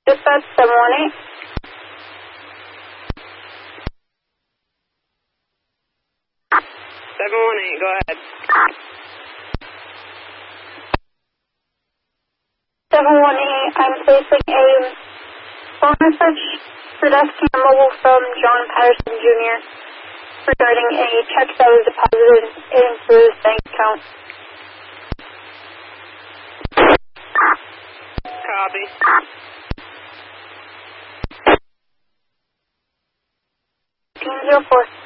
Dispatch 718. 718, go ahead. 718, I'm placing a phone message for Destiny Mobile from John Patterson Jr. regarding a check that was deposited into his bank account. Copy. 1804.